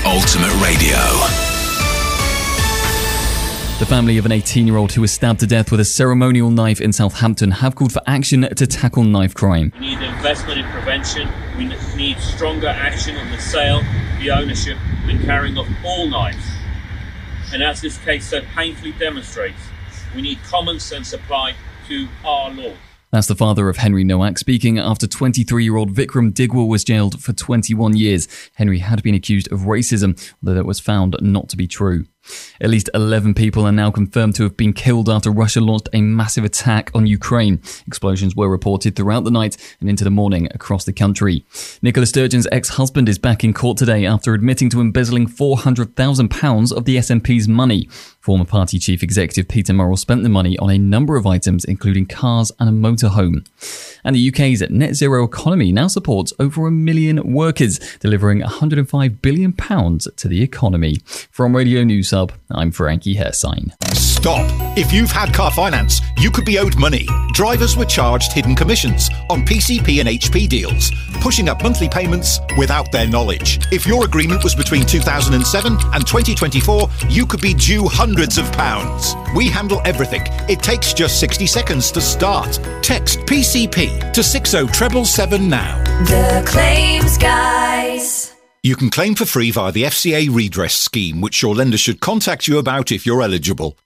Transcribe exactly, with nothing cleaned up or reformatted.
Ultimate Radio. The family of an eighteen-year-old who was stabbed to death with a ceremonial knife in Southampton have called for action to tackle knife crime. We need investment in prevention. We need stronger action on the sale, the ownership and carrying of all knives. And as this case so painfully demonstrates, we need common sense applied to our laws. That's the father of Henry Nowak speaking after twenty-three-year-old Vikram Digwal was jailed for twenty-one years. Henry had been accused of racism, although that was found not to be true. At least eleven people are now confirmed to have been killed after Russia launched a massive attack on Ukraine. Explosions were reported throughout the night and into the morning across the country. Nicola Sturgeon's ex-husband is back in court today after admitting to embezzling four hundred thousand pounds of the S N P's money. Former party chief executive Peter Murrell spent the money on a number of items, including cars and a motorhome. And the U K's net zero economy now supports over a million workers, delivering one hundred five billion pounds to the economy. From Radio News Hub, I'm Frankie Hersign. Stop! If you've had car finance, you could be owed money. Drivers were charged hidden commissions on P C P and H P deals, pushing up monthly payments without their knowledge. If your agreement was between two thousand seven and twenty twenty-four, you could be due hundreds of pounds. We handle everything. It takes just sixty seconds to start. Text P C P to six oh seven seven now. The Claims Guys. You can claim for free via the F C A redress scheme, which your lender should contact you about if you're eligible.